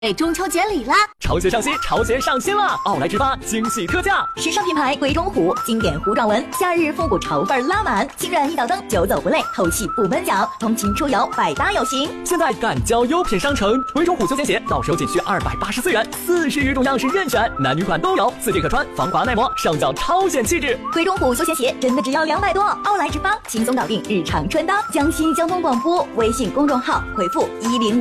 中秋节礼啦！ 潮鞋上新，潮鞋上新了！奥莱之发惊喜特价， 时尚品牌鬼冢虎经典糊状纹，夏日复古潮范拉满，轻软一脚蹬，久走不累，透气不闷脚，通勤出游百搭有型。 现在赶交优品商城，鬼冢虎休闲鞋到手仅需284元，40余种样式任选，男女款都有，4件可穿，防滑耐磨，上脚超显气质。 鬼冢虎休闲鞋真的只要200多，奥莱之发轻松搞定日常穿搭。江西交通广播微信公众号回复10。